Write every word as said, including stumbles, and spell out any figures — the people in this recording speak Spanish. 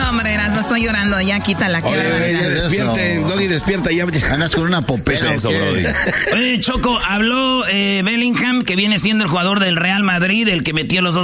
No, hombre, no estoy llorando, ya quítala. Oye, oye, ya despierte, Doggy, despierta, ya. Andas con una popera. Eso, Brody. Oye, Choco, habló eh, Bellingham, que viene siendo el jugador del Real Madrid, el que metió los dos